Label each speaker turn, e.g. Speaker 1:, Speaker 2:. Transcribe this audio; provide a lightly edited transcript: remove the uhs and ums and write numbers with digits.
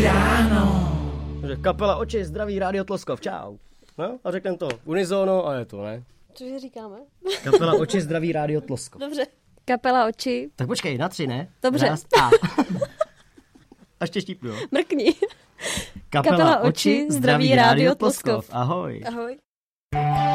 Speaker 1: ráno.
Speaker 2: Kapela Oči, zdraví, Rádio Tloskov, čau. No a řekneme to unizono a je to, ne?
Speaker 3: Cože říkáme?
Speaker 2: Kapela Oči, zdraví, Rádio Tloskov.
Speaker 3: Dobře. Kapela Oči.
Speaker 2: Tak počkej, na 3, ne?
Speaker 3: Dobře.
Speaker 2: Raz, a. Ještě štípnu, jo?
Speaker 3: Mrkni.
Speaker 2: Kapela Oči, zdraví, Rádio Tloskov. Ahoj.
Speaker 3: Ahoj.